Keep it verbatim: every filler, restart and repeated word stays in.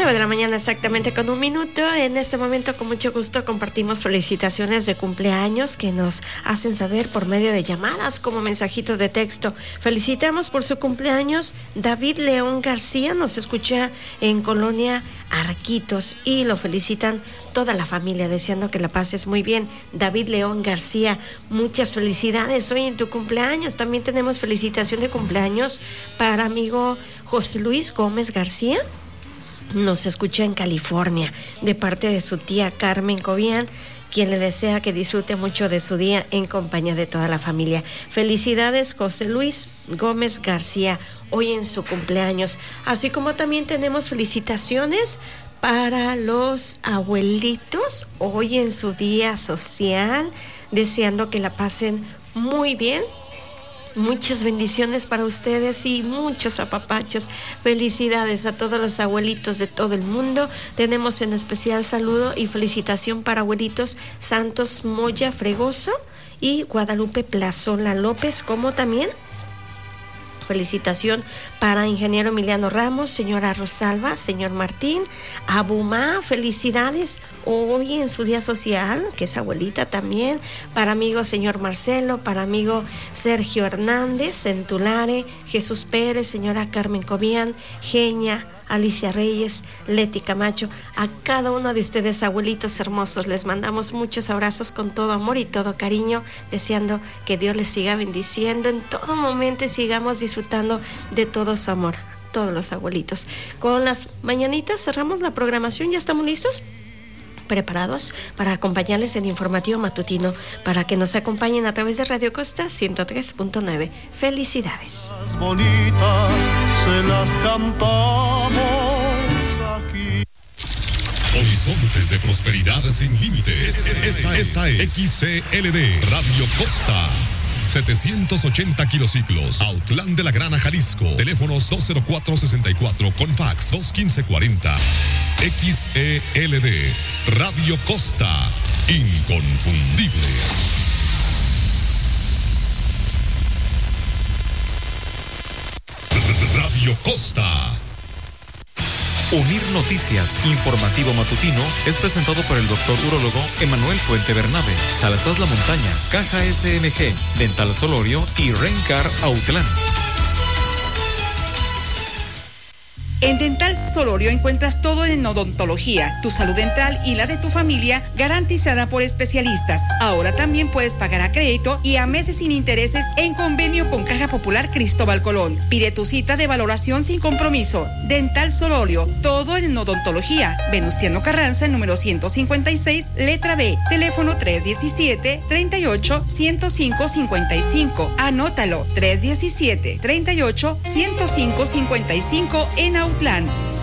nueve de la mañana exactamente con un minuto. En este momento con mucho gusto compartimos felicitaciones de cumpleaños que nos hacen saber por medio de llamadas como mensajitos de texto. Felicitamos por su cumpleaños David León García, nos escucha en Colonia Arquitos y lo felicitan toda la familia, deseando que la pases muy bien. David León García, muchas felicidades hoy en tu cumpleaños. También tenemos felicitación de cumpleaños para amigo José Luis Gómez García. Nos escucha en California de parte de su tía Carmen Cobian, quien le desea que disfrute mucho de su día en compañía de toda la familia. Felicidades, José Luis Gómez García, hoy en su cumpleaños. Así como también tenemos felicitaciones para los abuelitos, hoy en su día social, deseando que la pasen muy bien. Muchas bendiciones para ustedes y muchos apapachos. Felicidades a todos los abuelitos de todo el mundo. Tenemos en especial saludo y felicitación para abuelitos Santos Moya Fregoso y Guadalupe Plazola López, como también felicitación para ingeniero Emiliano Ramos, señora Rosalba, señor Martín, Abumá, felicidades hoy en su día social, que es abuelita también, para amigo señor Marcelo, para amigo Sergio Hernández, en Tulare, Jesús Pérez, señora Carmen Cobian, Genia, Alicia Reyes, Leti Camacho, a cada uno de ustedes, abuelitos hermosos, les mandamos muchos abrazos con todo amor y todo cariño, deseando que Dios les siga bendiciendo en todo momento y sigamos disfrutando de todo su amor, todos los abuelitos. Con las mañanitas cerramos la programación, ¿ya estamos listos? Preparados para acompañarles en informativo matutino, para que nos acompañen a través de Radio Costa ciento tres punto nueve. Felicidades. Las bonitas se las cantamos aquí. Horizontes de prosperidad sin límites. Esta, esta es X C L D Radio Costa. setecientos ochenta kilociclos, Autlán de la Grana, Jalisco. Teléfonos dos cero cuatro sesenta y cuatro con fax dos quince cuarenta. X E L D Radio Costa, inconfundible. Radio Costa. Unir Noticias, informativo matutino, es presentado por el doctor urólogo Emanuel Fuente Bernabe, Salazar La Montaña, Caja S M G, Dental Solorio y Rencar Autlán. En Dental Solorio encuentras todo en odontología, tu salud dental y la de tu familia garantizada por especialistas. Ahora también puedes pagar a crédito y a meses sin intereses en convenio con Caja Popular Cristóbal Colón. Pide tu cita de valoración sin compromiso. Dental Solorio, todo en odontología. Venustiano Carranza, número ciento cincuenta y seis, letra B. Teléfono tres diecisiete, treinta y ocho, ciento cinco, cincuenta y cinco. Anótalo, tres diecisiete, treinta y ocho, ciento cinco, cincuenta y cinco en Autlán.